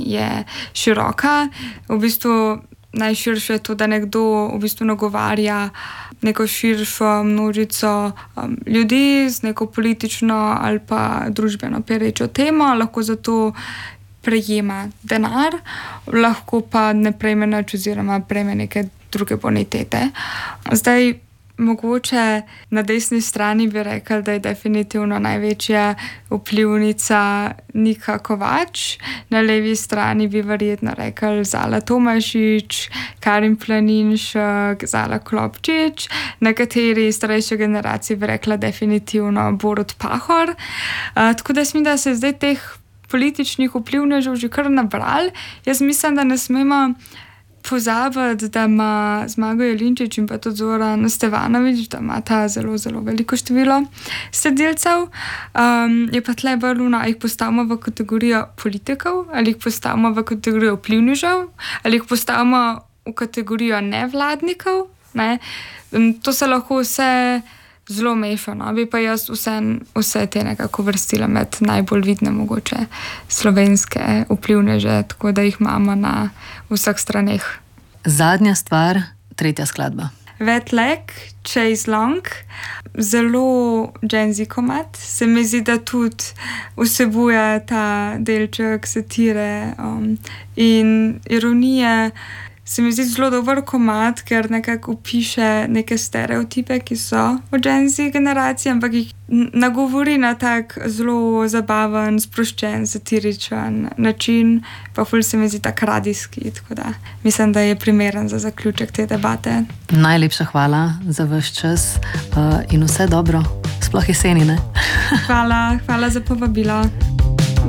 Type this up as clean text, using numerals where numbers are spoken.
je široka. V bistvu najširše je to, da nekdo v bistvu nagovarja neko širšo množico ljudi z neko politično ali pa družbeno perečo temo, lahko zato prejema denar, lahko pa ne prejme nič oziroma prejme neke druge bonitete. Zdaj, mogoče na desni strani bi rekli, da je definitivno največja vplivnica Nika Kovač, na levi strani bi verjetno rekli Zala Tomašič, Karin Planinšek, Zala Klopčič, nekateri starejše generacije bi rekla definitivno Borut Pahor. Tako da mislim, da se zdaj teh političnih vplivnežev že kar nabrali. Jaz mislim, da ne smemo pozabiti, da ima Zmago Jelinčič in pa tudi Zoran Stevanović, da ima ta zelo, zelo veliko število sledilcev. Je pa tle bolj ali jih postavimo v kategorijo politikov, ali jih postavimo v kategorijo vplivnežev, ali jih postavimo v kategorijo nevladnikov. Ne? To se lahko vse zelo meša, no? Bi pa jaz vse te nekako vrstila med najbolj vidne mogoče slovenske vplivneže, tako da jih imamo na vseh straneh. Zadnja stvar, tretja skladba. Wet Leg, Chase Long, zelo Gen Z komad. Se mi zdi, da tudi vsebuje ta delček satire in ironije. Se mi zdi zelo dober komad, ker nekako opiše neke stereotipe, ki so v Gen Z generaciji, ampak jih nagovori na tak zelo zabaven, sproščen, satiričen način, pa ful se mi zdi tak radijski, tako da mislim, da je primeren za zaključek te debate. Najlepša hvala za vaš čas in vse dobro, sploh jeseni, ne? Hvala za povabilo.